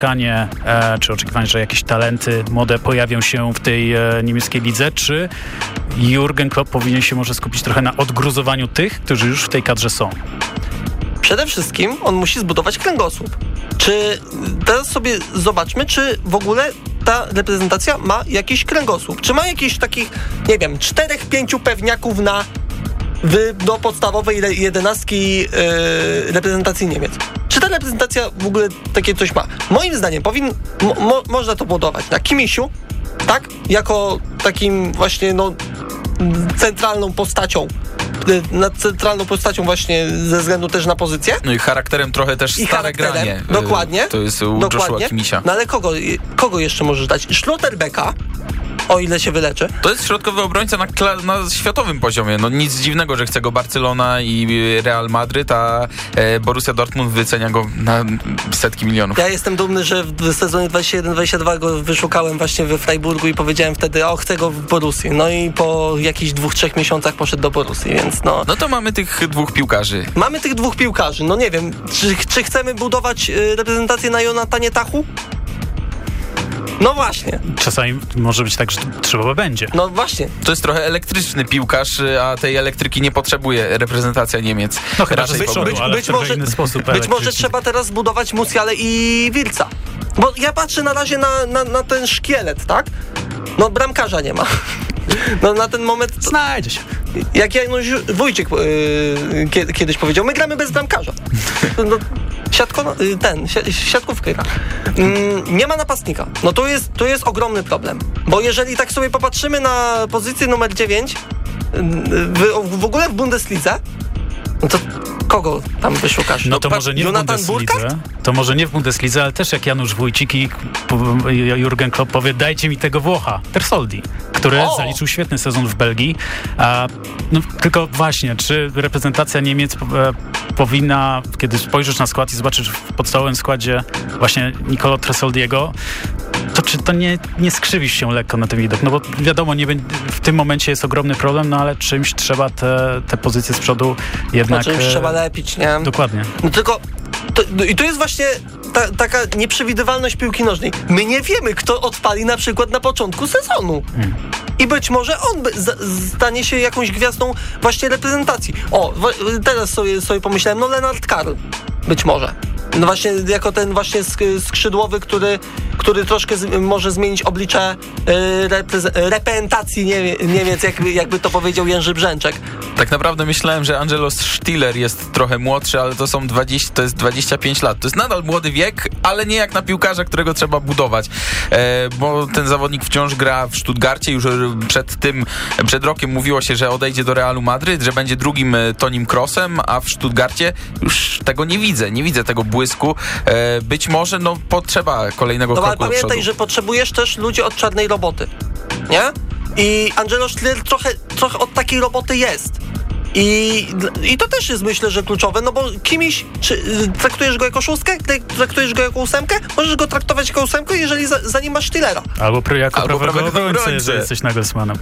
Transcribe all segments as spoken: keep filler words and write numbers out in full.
czekanie, e, czy oczekiwanie, że jakieś talenty młode pojawią się w tej e, niemieckiej lidze, czy Jurgen Klopp powinien się może skupić trochę na odgruzowaniu tych, którzy już w tej kadrze są? Przede wszystkim on musi zbudować kręgosłup. Czy teraz sobie zobaczmy, czy w ogóle ta reprezentacja ma jakiś kręgosłup? Czy ma jakichś takich, nie wiem, czterech, pięciu pewniaków na w, do podstawowej jedenastki yy, reprezentacji Niemiec? Czy ta reprezentacja w ogóle takie coś ma? Moim zdaniem powin, mo, mo, można to budować na Kimisiu, tak? Jako takim właśnie no centralną postacią nad centralną postacią właśnie ze względu też na pozycję. No i charakterem trochę też I stare granie. Dokładnie. To jest u Joshua Kimisia. No ale kogo, kogo jeszcze możesz dać? Schlotterbecka, o ile się wyleczy. To jest środkowy obrońca na, kla- na światowym poziomie. No nic dziwnego, że chce go Barcelona i Real Madryt, a e, Borussia Dortmund wycenia go na setki milionów. Ja jestem dumny, że w sezonie dwudziestym jeden dwudziestym drugim go wyszukałem właśnie we Freiburgu i powiedziałem wtedy, o, chcę go w Borussii. No i po jakichś dwóch, trzech miesiącach poszedł do Borussii, więc no... No to mamy tych dwóch piłkarzy. Mamy tych dwóch piłkarzy. No nie wiem, czy, czy chcemy budować y, reprezentację na Jonathanie Tachu? No właśnie. Czasami może być tak, że trzeba będzie. No właśnie. To jest trochę elektryczny piłkarz, a tej elektryki nie potrzebuje reprezentacja Niemiec. No chyba, Raczej że być, być, być, ale być, w trochę może, inny sposób być może trzeba teraz zbudować Musialę i Wirtza. Bo ja patrzę na razie na, na, na ten szkielet, tak? No bramkarza nie ma. No na ten moment... To, znajdzie się. Jak Janusz Wójcik yy, kiedy, kiedyś powiedział, my gramy bez bramkarza. No, siatko, ten, siatkówkę gra. Mm, nie ma napastnika. No to jest, to jest ogromny problem. Bo jeżeli tak sobie popatrzymy na pozycję numer dziewięć w, w ogóle w Bundeslidze, no to kogo tam wyszukasz? No to no, może nie Jonathan w Bundeslidze. Burkhardt? To może nie w Bundeslidze, ale też jak Janusz Wójcik i Jurgen Klopp powie, dajcie mi tego Włocha, Tersoldi, który O! zaliczył świetny sezon w Belgii. A, no, tylko właśnie, czy reprezentacja Niemiec e, powinna, kiedy spojrzysz na skład i zobaczysz w podstawowym składzie właśnie Nicolo Tresoldiego, to czy to nie, nie skrzywisz się lekko na ten widok? No bo wiadomo, nie, w tym momencie jest ogromny problem, no ale czymś trzeba te, te pozycje z przodu jednak... No czymś trzeba lepić, nie? Dokładnie. No tylko... To, no i to jest właśnie ta, taka nieprzewidywalność piłki nożnej. My nie wiemy, kto odpali na przykład na początku sezonu. Hmm. I być może on z, stanie się jakąś gwiazdą właśnie reprezentacji. O, w, teraz sobie, sobie pomyślałem, no Lennart Karl. Być może. No właśnie jako ten właśnie skrzydłowy, który, który troszkę z, może zmienić oblicze y, repreze- reprezentacji nie, Niemiec, jakby, jakby to powiedział Jerzy Brzęczek. Tak naprawdę myślałem, że Angelo Stiller jest trochę młodszy, ale to są dwadzieścia, to jest dwadzieścia pięć lat. To jest nadal młody wiek, ale nie jak na piłkarza, którego trzeba budować. E, bo ten zawodnik wciąż gra w Stuttgarcie. Już przed tym, przed rokiem mówiło się, że odejdzie do Realu Madryt, że będzie drugim Tonim Kroosem, a w Stuttgarcie już tego nie widzę. Nie widzę tego błysku. E, być może no potrzeba kolejnego no, kroku ale pamiętaj, do przodu. że potrzebujesz też ludzi od czarnej roboty. Nie? I Angelo Stiller trochę, trochę od takiej roboty jest. I, I to też jest, myślę, że kluczowe, no bo Kimiś, czy traktujesz go jako szóstkę, traktujesz go jako ósemkę, możesz go traktować jako ósemkę, jeżeli za, za nim masz Stillera. Albo pro, jako Albo prawego prawego obrońcę, obrońcę. jeżeli jesteś Nagelsmannem.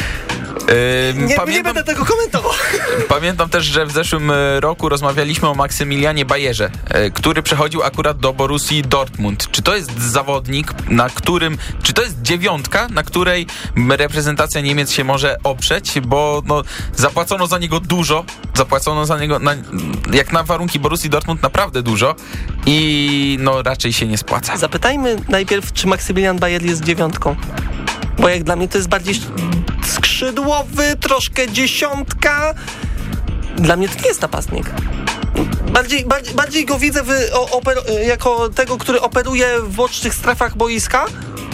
Yy, nie, pamiętam, nie będę tego komentował. Pamiętam też, że w zeszłym roku rozmawialiśmy o Maksymilianie Bayerze, który przechodził akurat do Borussii Dortmund. Czy to jest zawodnik, na którym, czy to jest dziewiątka, na której reprezentacja Niemiec się może oprzeć, bo no, zapłacono za niego dużo, zapłacono za niego na, jak na warunki Borussii Dortmund naprawdę dużo i no raczej się nie spłaca. Zapytajmy najpierw, czy Maksymilian Bayer jest dziewiątką. Bo jak dla mnie to jest bardziej skrzydłowy, troszkę dziesiątka. Dla mnie to nie jest napastnik. Bardziej, bardziej, bardziej go widzę w, o, oper- jako tego, który operuje w bocznych strefach boiska.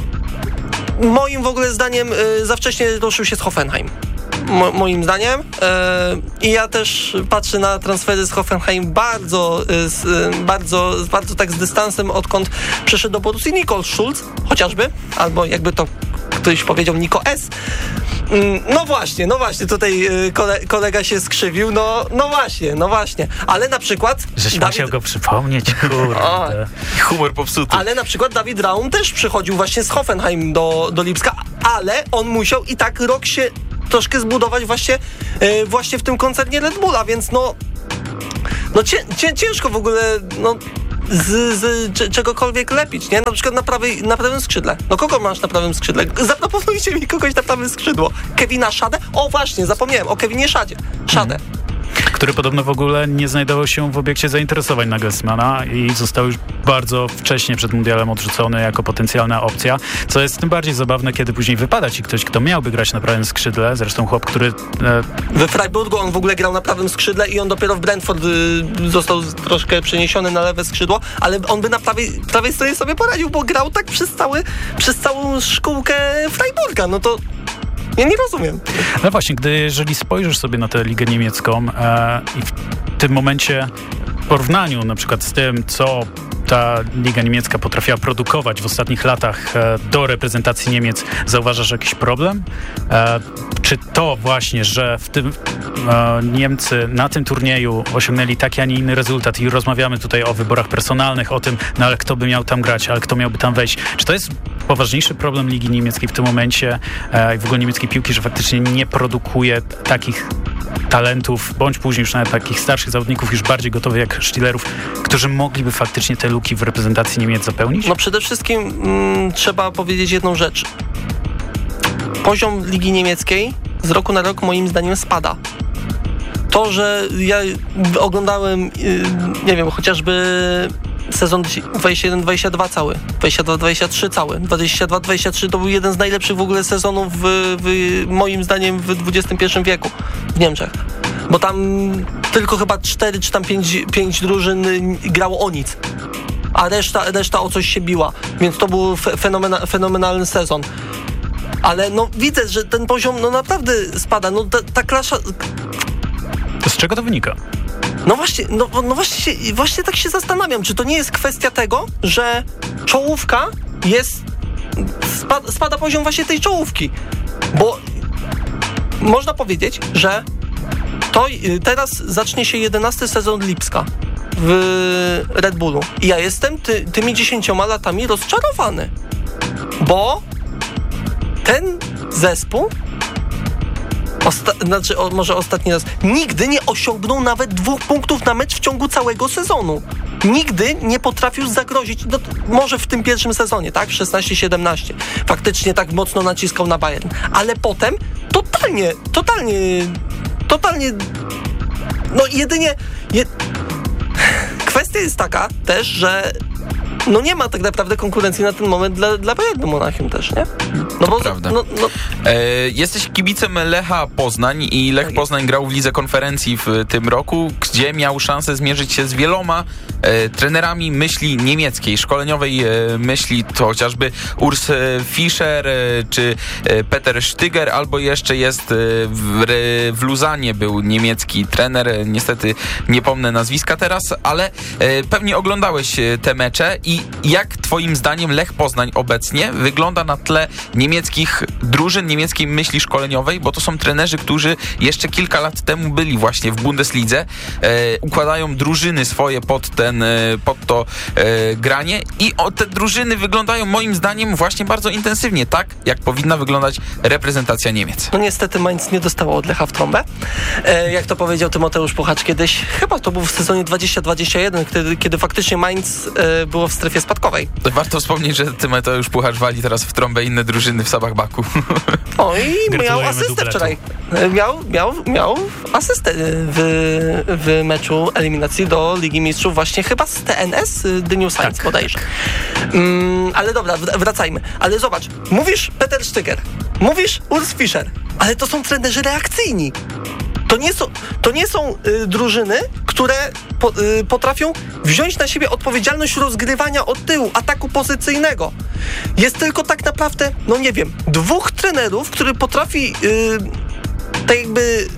Moim w ogóle zdaniem y, za wcześnie ruszył się z Hoffenheim. Mo- moim zdaniem. I ja też patrzę na transfery z Hoffenheim bardzo, y, z, y, bardzo, bardzo tak z dystansem, odkąd przyszedł do Borussii Nicole Schulz, chociażby, albo jakby to ktoś powiedział Nico S. No właśnie, no właśnie, tutaj kole, kolega się skrzywił, no, no właśnie, no właśnie, ale na przykład... Żeś Dawid... musiał go przypomnieć, kurde. Humor popsuty. Ale na przykład David Raum też przychodził właśnie z Hoffenheim do, do Lipska, ale on musiał i tak rok się troszkę zbudować właśnie, yy, właśnie w tym koncernie Red Bulla, więc no, no cię, cię, ciężko w ogóle, no z, z c- czegokolwiek lepić, nie? Na przykład na, prawej, na prawym skrzydle. No kogo masz na prawym skrzydle? Zaproponujcie mi kogoś na prawym skrzydło. Kevina Szadę? O właśnie, zapomniałem, o Kevinie Szadzie. Szadę. Mhm. Który podobno w ogóle nie znajdował się w obiekcie zainteresowań Nagelsmana i został już bardzo wcześnie przed mundialem odrzucony jako potencjalna opcja, co jest tym bardziej zabawne, kiedy później wypada ci ktoś, kto miałby grać na prawym skrzydle, zresztą chłop, który... E... We Freiburgu on w ogóle grał na prawym skrzydle i on dopiero w Brentford y, został troszkę przeniesiony na lewe skrzydło, ale on by na prawej, prawej stronie sobie poradził, bo grał tak przez, cały, przez całą szkółkę Freiburga, no to ja nie rozumiem. No właśnie, gdy jeżeli spojrzysz sobie na tę ligę niemiecką e, i w tym momencie w porównaniu na przykład z tym, co ta liga niemiecka potrafiła produkować w ostatnich latach e, do reprezentacji Niemiec, zauważasz jakiś problem? E, czy to właśnie, że w tym e, Niemcy na tym turnieju osiągnęli taki, a nie inny rezultat i rozmawiamy tutaj o wyborach personalnych, o tym, no ale kto by miał tam grać, ale kto miałby tam wejść. Czy to jest poważniejszy problem ligi niemieckiej w tym momencie e, i w ogóle niemieckiej piłki, że faktycznie nie produkuje takich talentów, bądź później już nawet takich starszych zawodników, już bardziej gotowych jak Stielerów, którzy mogliby faktycznie te luki w reprezentacji Niemiec zapełnić? No przede wszystkim mm, trzeba powiedzieć jedną rzecz. Poziom ligi niemieckiej z roku na rok moim zdaniem spada. To, że ja oglądałem, yy, nie wiem, chociażby sezon dwadzieścia jeden dwadzieścia dwa cały, dwadzieścia dwa dwadzieścia trzy cały, dwadzieścia dwa dwadzieścia trzy to był jeden z najlepszych w ogóle sezonów w, w, moim zdaniem w dwudziestym pierwszym wieku w Niemczech. Bo tam tylko chyba cztery czy tam pięć, pięć drużyn grało o nic, a reszta, reszta o coś się biła, więc to był fenomena, fenomenalny sezon. Ale no widzę, że ten poziom no naprawdę spada, no ta, ta klasza... To z czego to wynika? No właśnie, no, no właśnie, właśnie tak się zastanawiam, czy to nie jest kwestia tego, że czołówka jest... Spada, spada poziom właśnie tej czołówki, bo można powiedzieć, że to teraz zacznie się jedenasty sezon Lipska w Red Bullu i ja jestem ty, tymi dziesięcioma latami rozczarowany, bo ten zespół Osta- znaczy, o, może ostatni raz, nigdy nie osiągnął nawet dwóch punktów na mecz w ciągu całego sezonu. Nigdy nie potrafił zagrozić, no, może w tym pierwszym sezonie, tak, szesnaście siedemnaście, faktycznie tak mocno naciskał na Bayern, ale potem totalnie, totalnie, totalnie, no jedynie, je... kwestia jest taka też, że no nie ma tak naprawdę konkurencji na ten moment dla, dla Bayernu Monachium też, nie? No bo, prawda. No, no. E, jesteś kibicem Lecha Poznań i Lech Poznań grał w Lidze Konferencji w tym roku, gdzie miał szansę zmierzyć się z wieloma e, trenerami myśli niemieckiej, szkoleniowej e, myśli, to chociażby Urs Fischer e, czy e, Peter Stöger, albo jeszcze jest e, w, w Luzanie był niemiecki trener, e, niestety nie pomnę nazwiska teraz, ale e, pewnie oglądałeś te mecze i jak twoim zdaniem Lech Poznań obecnie wygląda na tle niemieckich drużyn, niemieckiej myśli szkoleniowej, bo to są trenerzy, którzy jeszcze kilka lat temu byli właśnie w Bundeslidze, e, układają drużyny swoje pod ten, e, pod to e, granie i o, te drużyny wyglądają moim zdaniem właśnie bardzo intensywnie, tak jak powinna wyglądać reprezentacja Niemiec. No niestety Mainz nie dostało od Lecha w trąbę. E, jak to powiedział Tymoteusz Puchacz kiedyś, chyba to był w sezonie dwadzieścia dwadzieścia jeden, kiedy, kiedy faktycznie Mainz e, było w strefie spadkowej. Warto wspomnieć, że Tymoteusz Puchacz wali teraz w trąbę inne drużyny w Sabachbaku. O i miał asystę wczoraj. Miał, miał, miał asystę w, w meczu eliminacji do Ligi Mistrzów właśnie chyba z T N S, Dniu Science tak, bodajże. Mm, ale dobra, wracajmy. Ale zobacz, mówisz Peter Stöger, mówisz Urs Fischer, ale to są trenerzy reakcyjni. To nie są, to nie są y, drużyny, które po, y, potrafią wziąć na siebie odpowiedzialność rozgrywania od tyłu, ataku pozycyjnego. Jest tylko tak naprawdę, no nie wiem, dwóch trenerów, który potrafi y, tak jakby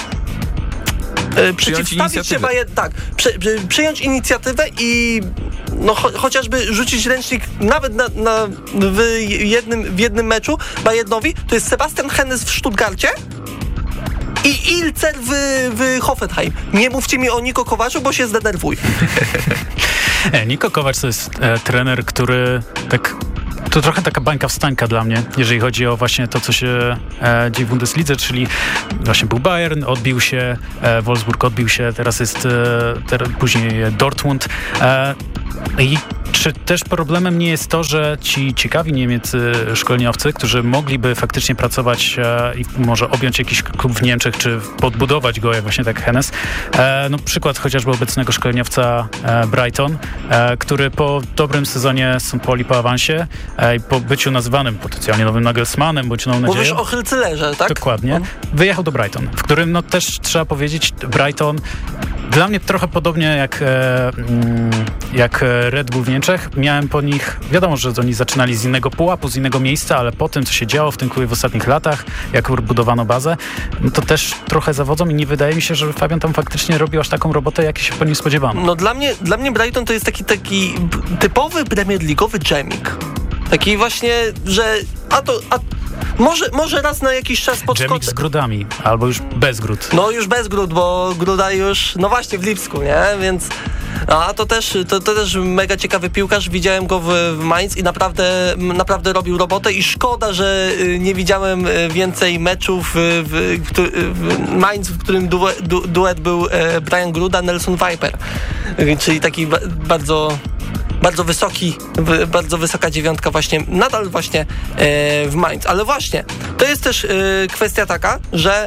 y, przeciwstawić się Bayern, tak, przy, przy, przyjąć inicjatywę i no, cho, chociażby rzucić ręcznik nawet na, na, w, jednym, w jednym meczu Bayernowi. To jest Sebastian Hennes w Stuttgarcie i Ilzer w, w Hoffenheim. Nie mówcie mi o Niko Kowaczu, bo się zdenerwuj. Niko Kowacz to jest e, trener, który tak to trochę taka bańka wstańka dla mnie, jeżeli chodzi o właśnie to, co się e, dzieje w Bundeslidze, czyli właśnie był Bayern, odbił się, e, Wolfsburg odbił się, teraz jest e, ter, później Dortmund. E, I czy też problemem nie jest to, że ci ciekawi niemieccy szkoleniowcy, którzy mogliby faktycznie pracować e, i może objąć jakiś klub w Niemczech, czy podbudować go, jak właśnie tak Hennes. E, no przykład chociażby obecnego szkoleniowca e, Brighton, e, który po dobrym sezonie Saint Pauli po awansie e, i po byciu nazywanym potencjalnie nowym Nagelsmannem, bądź nową nadzieją. Mówisz o Hylcylerze, tak? Dokładnie. On... Wyjechał do Brighton, w którym no też trzeba powiedzieć, Brighton dla mnie trochę podobnie jak, e, jak Red Bull w Niemczech. Miałem po nich, wiadomo, że oni zaczynali z innego pułapu, z innego miejsca, ale po tym, co się działo w tym klubie w ostatnich latach, jak budowano bazę, no to też trochę zawodzą i nie wydaje mi się, że Fabian tam faktycznie robił aż taką robotę, jak się po nim spodziewano. No dla mnie, dla mnie Brighton to jest taki, taki typowy Premier League'owy dżemik. Taki właśnie, że a to... A Może, może raz na jakiś czas podskoczę. Dżemik z grudami, albo już bez grud. No już bez grud, bo gruda już, no właśnie w Lipsku, nie? Więc, a to też, to, to też mega ciekawy piłkarz. Widziałem go w, w Mainz i naprawdę, naprawdę robił robotę i szkoda, że nie widziałem więcej meczów w, w, w Mainz, w którym duet, du, duet był Brian Gruda, Nelson Viper. Czyli taki ba, bardzo... Bardzo wysoki, bardzo wysoka dziewiątka właśnie, nadal właśnie e, w Mainz. Ale właśnie, to jest też e, kwestia taka, że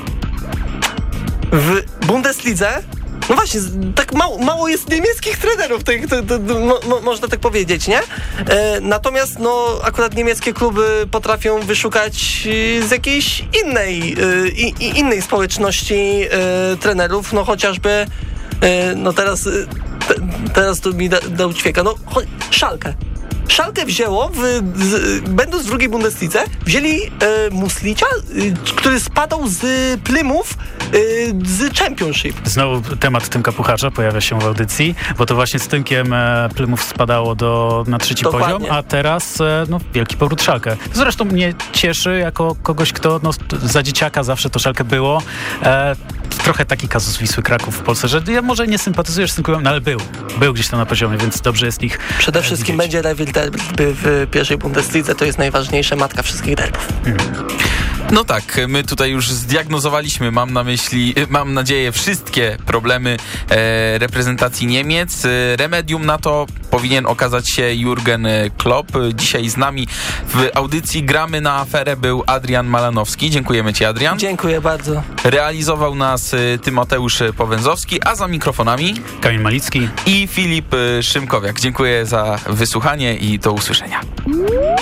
w Bundeslidze, no właśnie, tak mało, mało jest niemieckich trenerów, tak, to, to, to, mo, można tak powiedzieć, nie? E, natomiast no akurat niemieckie kluby potrafią wyszukać z jakiejś innej, e, i, innej społeczności e, trenerów, no chociażby, e, no teraz... Te, teraz tu mi da, dał ćwieka. No, Schalke. Schalke wzięło, w, z, będąc w drugiej Bundeslidze, wzięli e, Muslicia, e, który spadał z Plymouth e, z Championship. Znowu temat Tymka Puchacza pojawia się w audycji, bo to właśnie z Tymkiem e, Plymouth spadało do, na trzeci Dokładnie. poziom, a teraz e, no, wielki powrót Schalke. Zresztą mnie cieszy jako kogoś, kto no, za dzieciaka zawsze to Schalke było. E, trochę taki kazus Wisły Kraków w Polsce, że ja może nie sympatyzujesz z tym klubem, no ale był. Był gdzieś tam na poziomie, więc dobrze jest ich Przede wszystkim widzieć. Będzie rewir derby w pierwszej Bundeslidze, to jest najważniejsze, matka wszystkich derbów. Hmm. No tak, my tutaj już zdiagnozowaliśmy, mam na myśli, mam nadzieję, wszystkie problemy e, reprezentacji Niemiec. E, remedium na to powinien okazać się Jurgen Klopp. Dzisiaj z nami w audycji Gramy na aferę był Adrian Malanowski. Dziękujemy Ci, Adrian. Dziękuję bardzo. Realizował nas Tymoteusz Powęzowski, a za mikrofonami Kamil Malicki i Filip Szymkowiak. Dziękuję za wysłuchanie i do usłyszenia.